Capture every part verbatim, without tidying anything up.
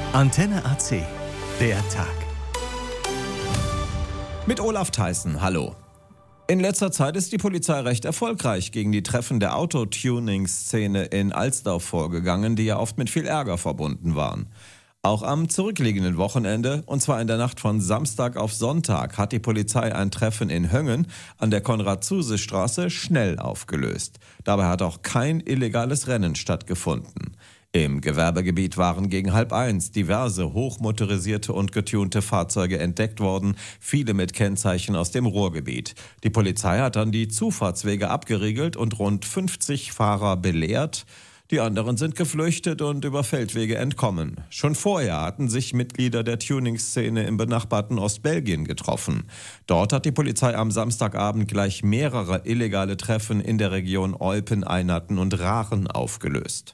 Antenne A C, der Tag. Mit Olaf Theissen, hallo. In letzter Zeit ist die Polizei recht erfolgreich gegen die Treffen der Autotuning-Szene in Alsdorf vorgegangen, die ja oft mit viel Ärger verbunden waren. Auch am zurückliegenden Wochenende, und zwar in der Nacht von Samstag auf Sonntag, hat die Polizei ein Treffen in Höngen an der Konrad-Zuse-Straße schnell aufgelöst. Dabei hat auch kein illegales Rennen stattgefunden. Im Gewerbegebiet waren gegen halb eins diverse hochmotorisierte und getunte Fahrzeuge entdeckt worden, viele mit Kennzeichen aus dem Ruhrgebiet. Die Polizei hat dann die Zufahrtswege abgeriegelt und rund fünfzig Fahrer belehrt. Die anderen sind geflüchtet und über Feldwege entkommen. Schon vorher hatten sich Mitglieder der Tuning-Szene im benachbarten Ostbelgien getroffen. Dort hat die Polizei am Samstagabend gleich mehrere illegale Treffen in der Region Eupen, Einatten und Raachen aufgelöst.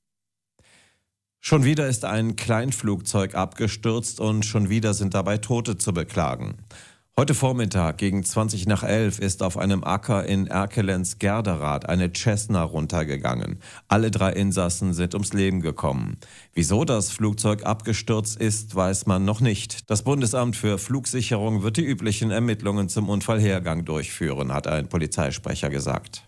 Schon wieder ist ein Kleinflugzeug abgestürzt und schon wieder sind dabei Tote zu beklagen. Heute Vormittag gegen zwanzig nach elf ist auf einem Acker in Erkelenz-Gerderath eine Cessna runtergegangen. Alle drei Insassen sind ums Leben gekommen. Wieso das Flugzeug abgestürzt ist, weiß man noch nicht. Das Bundesamt für Flugsicherung wird die üblichen Ermittlungen zum Unfallhergang durchführen, hat ein Polizeisprecher gesagt.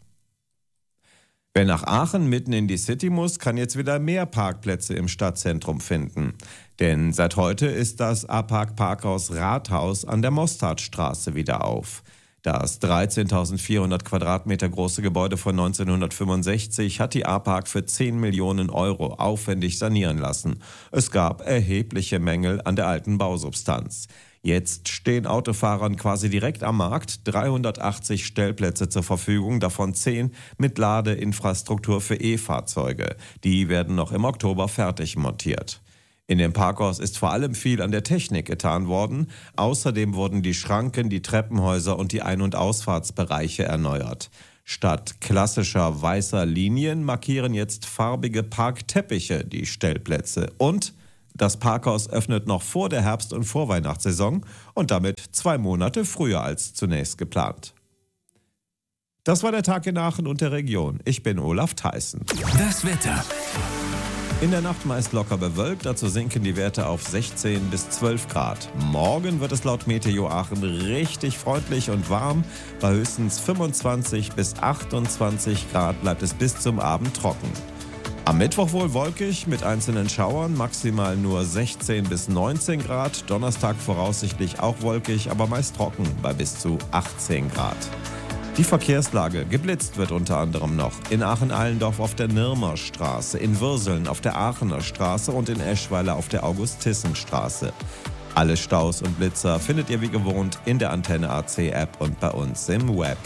Wer nach Aachen mitten in die City muss, kann jetzt wieder mehr Parkplätze im Stadtzentrum finden. Denn seit heute ist das A-Park-Parkhaus Rathaus an der Mostardstraße wieder auf. Das dreizehntausendvierhundert Quadratmeter große Gebäude von neunzehnhundertfünfundsechzig hat die A-Park für zehn Millionen Euro aufwendig sanieren lassen. Es gab erhebliche Mängel an der alten Bausubstanz. Jetzt stehen Autofahrern quasi direkt am Markt dreihundertachtzig Stellplätze zur Verfügung, davon zehn mit Ladeinfrastruktur für E-Fahrzeuge. Die werden noch im Oktober fertig montiert. In dem Parkhaus ist vor allem viel an der Technik getan worden. Außerdem wurden die Schranken, die Treppenhäuser und die Ein- und Ausfahrtsbereiche erneuert. Statt klassischer weißer Linien markieren jetzt farbige Parkteppiche die Stellplätze. Und das Parkhaus öffnet noch vor der Herbst- und Vorweihnachtssaison und damit zwei Monate früher als zunächst geplant. Das war der Tag in Aachen und der Region. Ich bin Olaf Theissen. Das Wetter. In der Nacht meist locker bewölkt, dazu sinken die Werte auf sechzehn bis zwölf Grad. Morgen wird es laut Meteo Aachen richtig freundlich und warm. Bei höchstens fünfundzwanzig bis achtundzwanzig Grad bleibt es bis zum Abend trocken. Am Mittwoch wohl wolkig mit einzelnen Schauern, maximal nur sechzehn bis neunzehn Grad. Donnerstag voraussichtlich auch wolkig, aber meist trocken bei bis zu achtzehn Grad. Die Verkehrslage: geblitzt wird unter anderem noch in Aachen-Allendorf auf der Nirmer Straße, in Würseln auf der Aachener Straße und in Eschweiler auf der August-Thyssen-Straße. Alle Staus und Blitzer findet ihr wie gewohnt in der Antenne A C App und bei uns im Web.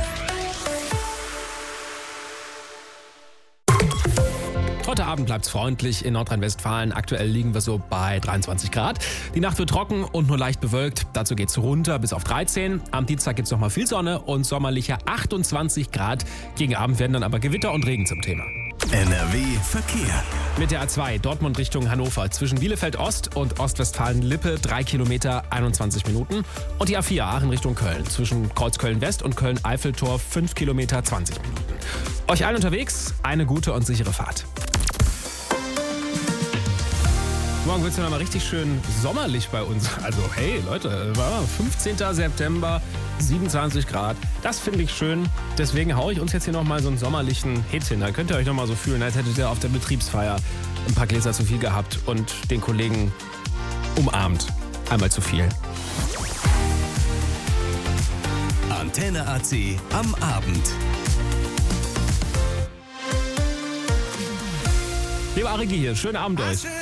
Heute Abend bleibt es freundlich in Nordrhein-Westfalen. Aktuell liegen wir so bei dreiundzwanzig Grad. Die Nacht wird trocken und nur leicht bewölkt. Dazu geht es runter bis auf dreizehn. Am Dienstag gibt es nochmal viel Sonne und sommerliche achtundzwanzig Grad. Gegen Abend werden dann aber Gewitter und Regen zum Thema. N R W Verkehr. Mit der A zwei Dortmund Richtung Hannover zwischen Bielefeld Ost und Ostwestfalen-Lippe drei Kilometer, einundzwanzig Minuten. Und die A vier Aachen Richtung Köln zwischen Kreuzköln West und Köln-Eiffeltor fünf Kilometer, zwanzig Minuten. Euch allen unterwegs eine gute und sichere Fahrt. Morgen wird es ja noch mal richtig schön sommerlich bei uns. Also hey Leute, fünfzehnten September, siebenundzwanzig Grad. Das finde ich schön. Deswegen haue ich uns jetzt hier noch mal so einen sommerlichen Hit hin. Da könnt ihr euch noch mal so fühlen, als hättet ihr auf der Betriebsfeier ein paar Gläser zu viel gehabt und den Kollegen umarmt. Einmal zu viel. Antenne A C am Abend. Lieber Arigi hier, schönen Abend euch.